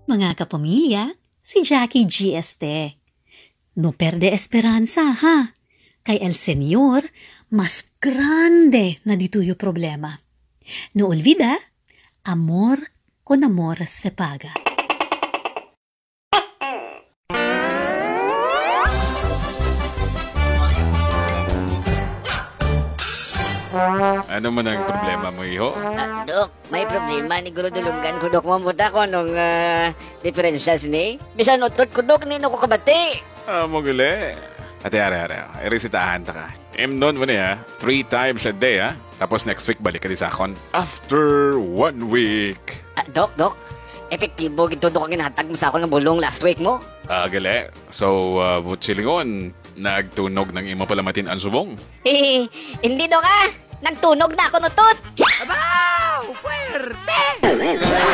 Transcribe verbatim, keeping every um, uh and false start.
Mga kapamilya, si Jackie G. Este. No perde esperanza, ha? Kay el Señor, mas grande na dituyo problema. No olvida, amor con amor se paga. Ano man ang problema mo, iho? Ah, Dok, may problema ni Guru Dulungan ko, Dok. Mamuta ko anong uh, diferensya sini. Bisan utot ko, Dok, nino ko kabati. Ah, mo gali. Ate, are, are. Iresitahan ta ka. M nun mo na ya. Three times a day, ha? Tapos next week, balik ka di sa akon. After one week. Ah, Dok, Dok, epektibo gito, Dok, ang ginatag mo sa ako ng bulong last week mo. Ah, gali. So, uh, butsilingon, nagtunog ng imo palamatin ang subong. Hehe, hindi, Dok, ah. Nagtunog na ako nutot. Abaw! Puwerte!